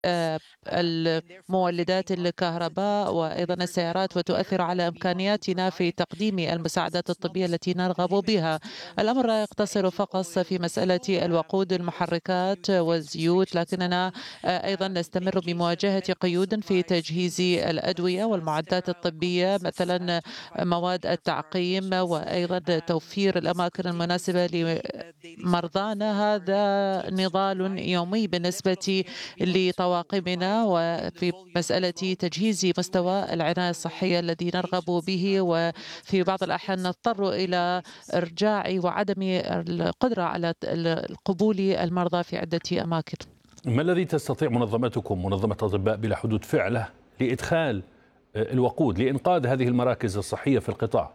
المولدات الكهرباء وأيضا السيارات، وتؤثر على إمكانياتنا في تقديم المساعدات الطبية التي نرغب بها. الأمر لا يقتصر فقط في مسألة الوقود المحركات والزيوت، لكننا أيضا نستمر بمواجهة قيود في تجهيز الأدوية والمعدات الطبية، مثلا مواد التعقيم، وأيضا توفير الأماكن المناسبة لمرضانا. هذا نضال يومي بالنسبة لطواقمنا، وفي مسألة تجهيز مستوى العناية الصحية الذي نرغب به، وفي بعض الأحيان نضطر إلى إرجاع وعدم القدرة على قبول المرضى في عدة أماكن. ما الذي تستطيع منظمتكم، منظمة أطباء بلا حدود، فعله لإدخال الوقود لإنقاذ هذه المراكز الصحية في القطاع؟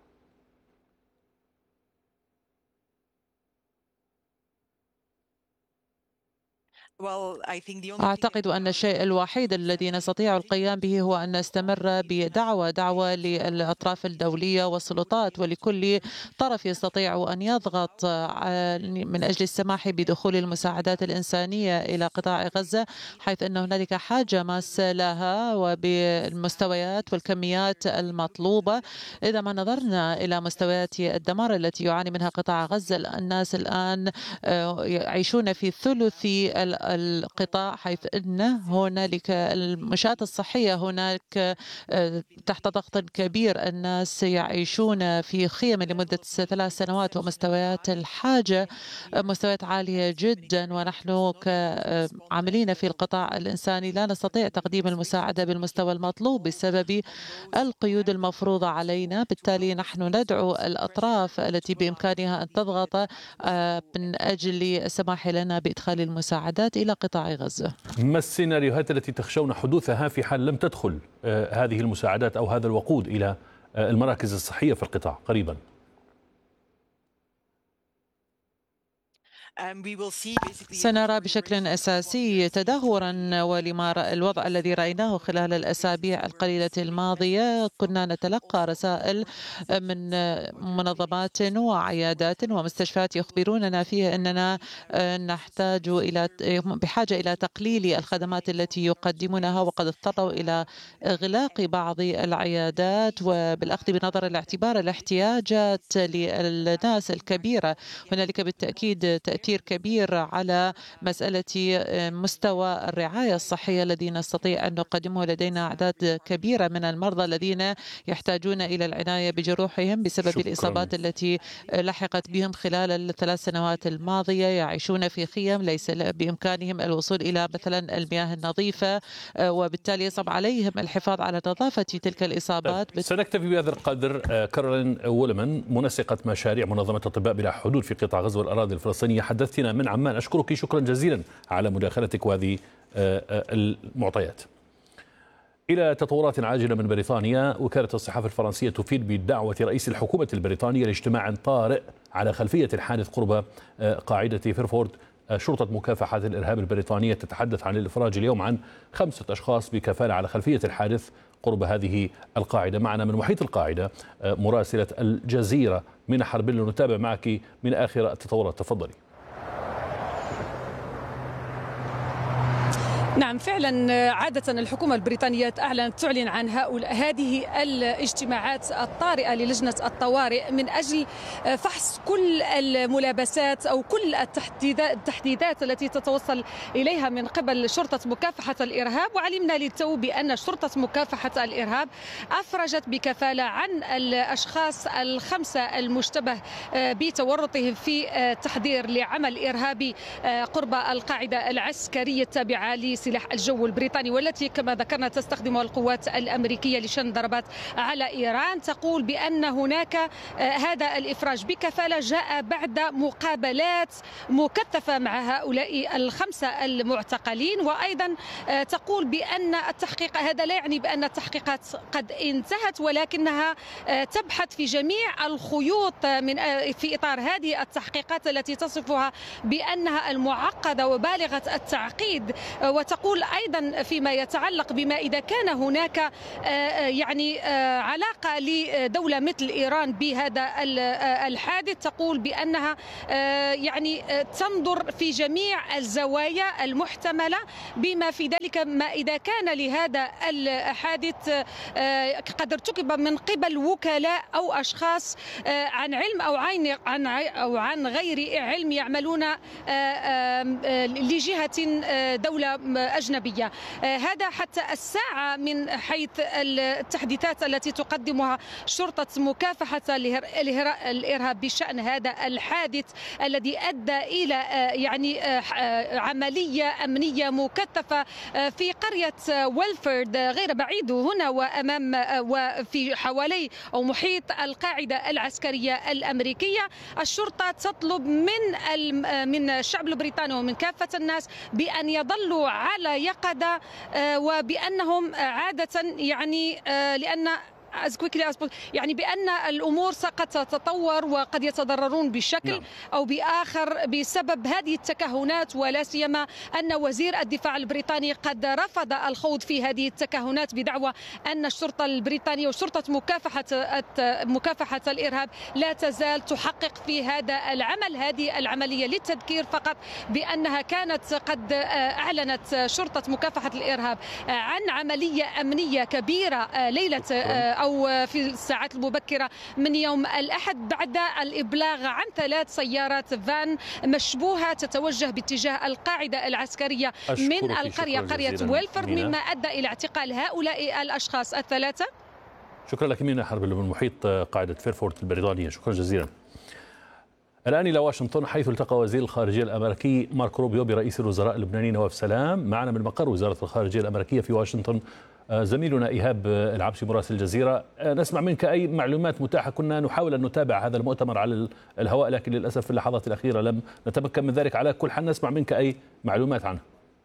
أعتقد أن الشيء الوحيد الذي نستطيع القيام به هو أن نستمر بدعوة للأطراف الدولية والسلطات، ولكل طرف يستطيع أن يضغط من أجل السماح بدخول المساعدات الإنسانية إلى قطاع غزة، حيث أن هنالك حاجة ماسة لها وبالمستويات والكميات المطلوبة. إذا ما نظرنا إلى مستويات الدمار التي يعاني منها قطاع غزة، الناس الآن يعيشون في ثلث القطاع، حيث أن هنالك المنشآت الصحية هناك تحت ضغط كبير. الناس يعيشون في خيم لمدة 3 سنوات، ومستويات الحاجة مستويات عالية جدا، ونحن كعاملين في القطاع الإنساني لا نستطيع تقديم المساعدة بالمستوى المطلوب بسبب القيود المفروضة علينا. بالتالي نحن ندعو الأطراف التي بإمكانها أن تضغط من أجل السماح لنا بإدخال المساعدات إلى قطاع غزة. ما السيناريوهات التي تخشون حدوثها في حال لم تدخل هذه المساعدات أو هذا الوقود إلى المراكز الصحية في القطاع قريبا؟ سنرى بشكل أساسي تدهورا ولما الوضع الذي رأيناه خلال الأسابيع القليلة الماضية. كنا نتلقى رسائل من منظمات وعيادات ومستشفيات يخبروننا فيها أننا بحاجة إلى تقليل الخدمات التي يقدمونها، وقد اضطروا إلى إغلاق بعض العيادات، وبالأخذ بنظر الاعتبار الاحتياجات للناس الكبيرة. هنالك بالتأكيد تأثير كبير على مسألة مستوى الرعاية الصحية الذي نستطيع أن نقدمه. لدينا أعداد كبيرة من المرضى الذين يحتاجون إلى العناية بجروحهم بسبب الإصابات التي لحقت بهم خلال ال3 سنوات الماضية. يعيشون في خيم، ليس بإمكانهم الوصول إلى مثلا المياه النظيفة، وبالتالي يصعب عليهم الحفاظ على نظافة تلك الإصابات. سنكتفي بهذا القدر. كارولين وولمان، منسقة مشاريع منظمة أطباء بلا حدود في قطاع غزة والأراضي الفلسطينية، حدثتنا من عمان. أشكرك شكرا جزيلا على مداخلتك وهذه المعطيات. إلى تطورات عاجلة من بريطانيا. وكالة الصحافة الفرنسية تفيد بدعوة رئيس الحكومة البريطانية لاجتماع طارئ على خلفية الحادث قرب قاعدة فيرفورد. شرطة مكافحة الإرهاب البريطانية تتحدث عن الإفراج اليوم عن 5 أشخاص بكفالة على خلفية الحادث قرب هذه القاعدة. معنا من محيط القاعدة مراسلة الجزيرة منى حربلو، نتابع معك من آخر التطورات. تفضلي. نعم فعلا، عادة الحكومة البريطانية تعلن عن هذه الاجتماعات الطارئة للجنة الطوارئ من أجل فحص كل الملابسات أو كل التحديثات التي تتوصل إليها من قبل شرطة مكافحة الإرهاب. وعلمنا للتو بأن شرطة مكافحة الإرهاب أفرجت بكفالة عن الأشخاص ال5 المشتبه بتورطهم في تحضير لعمل إرهابي قرب القاعدة العسكرية التابعة لسلاح الجو البريطاني، والتي كما ذكرنا تستخدمها القوات الأمريكية لشن ضربات على إيران. تقول بأن هناك هذا الإفراج بكفالة جاء بعد مقابلات مكثفة مع هؤلاء ال5 المعتقلين. وأيضا تقول بأن التحقيق هذا لا يعني بأن التحقيقات قد انتهت، ولكنها تبحث في جميع الخيوط في إطار هذه التحقيقات التي تصفها بأنها المعقدة وبالغة التعقيد. وتقول أيضا فيما يتعلق بما إذا كان هناك يعني علاقة لدولة مثل إيران بهذا الحادث، تقول بأنها يعني تنظر في جميع الزوايا المحتملة بما في ذلك ما إذا كان لهذا الحادث قد ارتكب من قبل وكلاء أو أشخاص عن علم أو عن غير علم يعملون لجهة دولة أجنبية. هذا حتى الساعة من حيث التحديثات التي تقدمها شرطة مكافحة الإرهاب بشأن هذا الحادث الذي أدى إلى يعني عملية أمنية مكثفة في قرية ويلفورد غير بعيد هنا وأمام وفي حوالي أو محيط القاعدة العسكرية الأمريكية. الشرطة تطلب من الشعب البريطاني ومن كافة الناس بأن يظلوا على يقظة وبأنهم عادة يعني لأن يعني بأن الأمور قد تتطور وقد يتضررون بشكل أو بآخر بسبب هذه التكهنات، ولا سيما أن وزير الدفاع البريطاني قد رفض الخوض في هذه التكهنات بدعوى أن الشرطة البريطانية وشرطة مكافحة الإرهاب لا تزال تحقق في هذا العمل. هذه العملية للتذكير فقط بأنها كانت قد أعلنت شرطة مكافحة الإرهاب عن عملية أمنية كبيرة ليلة أو في الساعات المبكرة من يوم الأحد بعد الإبلاغ عن 3 سيارات فان مشبوهة تتوجه باتجاه القاعدة العسكرية من القرية قرية ويلفورد، مما أدى إلى اعتقال هؤلاء الأشخاص ال3. شكرا لك مينا حرب من محيط قاعدة فيرفورت البريطانية، شكرا جزيلا. الآن إلى واشنطن حيث التقى وزير الخارجية الأمريكي ماركو روبيو برئيس الوزراء اللبناني نواف سلام. معنا من مقر وزارة الخارجية الأمريكية في واشنطن زميلنا إيهاب العبسي مراسل الجزيرة. نسمع منك أي معلومات متاحة. كنا نحاول أن نتابع هذا المؤتمر على الهواء لكن للأسف في اللحظات الأخيرة لم نتمكن من ذلك. على كل حال نسمع منك أي معلومات عنه.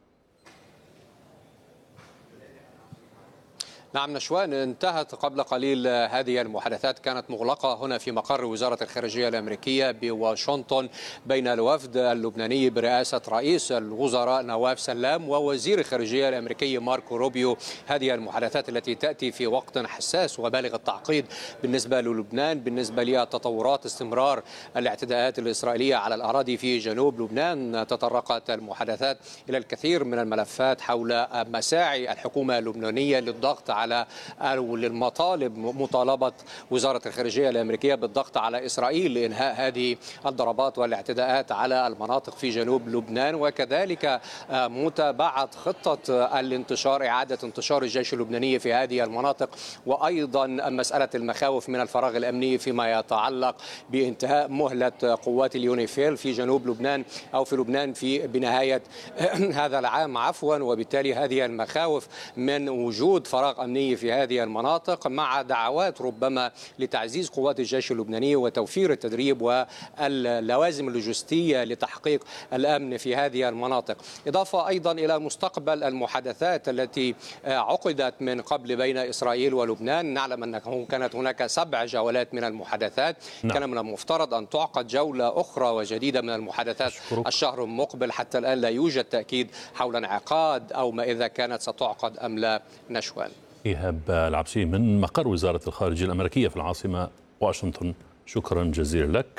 نعم نشوان، انتهت قبل قليل هذه المحادثات، كانت مغلقة هنا في مقر وزارة الخارجية الأمريكية بواشنطن بين الوفد اللبناني برئاسة رئيس الوزراء نواف سلام ووزير الخارجية الأمريكي ماركو روبيو. هذه المحادثات التي تأتي في وقت حساس وبالغ التعقيد بالنسبة للبنان، بالنسبة لتطورات استمرار الاعتداءات الإسرائيلية على الأراضي في جنوب لبنان. تطرقت المحادثات إلى الكثير من الملفات حول مساعي الحكومة اللبنانية للضغط على أو للمطالب، مطالبة وزارة الخارجية الأمريكية بالضغط على إسرائيل لإنهاء هذه الضربات والاعتداءات على المناطق في جنوب لبنان، وكذلك متابعة خطة الانتشار، إعادة انتشار الجيش اللبناني في هذه المناطق، وأيضا مسألة المخاوف من الفراغ الأمني فيما يتعلق بانتهاء مهلة قوات اليونيفيل في جنوب لبنان أو في لبنان بنهاية هذا العام عفوا. وبالتالي هذه المخاوف من وجود فراغ أمني في هذه المناطق مع دعوات ربما لتعزيز قوات الجيش اللبناني وتوفير التدريب واللوازم اللوجستية لتحقيق الأمن في هذه المناطق، إضافة أيضا إلى مستقبل المحادثات التي عقدت من قبل بين إسرائيل ولبنان. نعلم أنه كانت هناك 7 جولات من المحادثات. كان من المفترض أن تعقد جولة أخرى وجديدة من المحادثات الشهر المقبل. حتى الآن لا يوجد تأكيد حول انعقاد أو ما إذا كانت ستعقد أم لا. نشوان. إيهاب العبسي من مقر وزارة الخارجية الأمريكية في العاصمة واشنطن، شكرا جزيلا لك.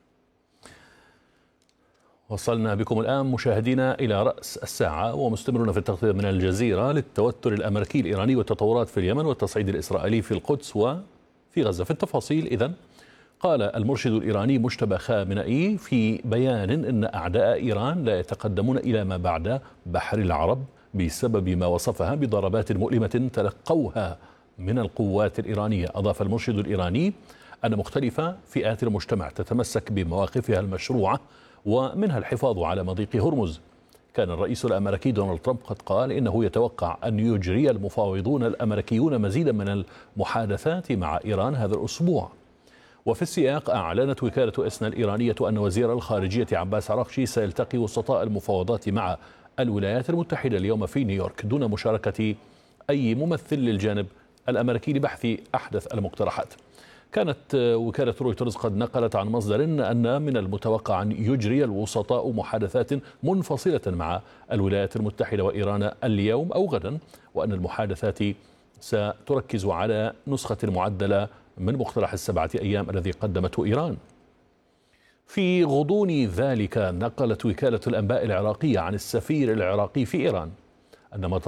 وصلنا بكم الآن مشاهدينا إلى رأس الساعة ومستمرون في التغطية من الجزيرة للتوتر الأمريكي الإيراني والتطورات في اليمن والتصعيد الإسرائيلي في القدس وفي غزة. في التفاصيل إذن قال المرشد الإيراني مجتبى خامنئي في بيان إن أعداء إيران لا يتقدمون إلى ما بعد بحر العرب بسبب ما وصفها بضربات مؤلمة تلقوها من القوات الإيرانية. أضاف المرشد الإيراني أن مختلف فئات المجتمع تتمسك بمواقفها المشروعة ومنها الحفاظ على مضيق هرمز. كان الرئيس الأمريكي دونالد ترامب قد قال إنه يتوقع أن يجري المفاوضون الأمريكيون مزيدا من المحادثات مع إيران هذا الأسبوع. وفي السياق أعلنت وكالة إسنا الإيرانية أن وزير الخارجية عباس عراقشي سيلتقي وسطاء المفاوضات مع الولايات المتحدة اليوم في نيويورك دون مشاركة أي ممثل للجانب الأمريكي لبحث أحدث المقترحات. كانت وكالة رويترز قد نقلت عن مصدر أن من المتوقع أن يجري الوسطاء محادثات منفصلة مع الولايات المتحدة وإيران اليوم أو غدا، وأن المحادثات ستركز على نسخة معدلة من مقترح ال7 أيام الذي قدمته إيران. في غضون ذلك نقلت وكالة الأنباء العراقية عن السفير العراقي في إيران أن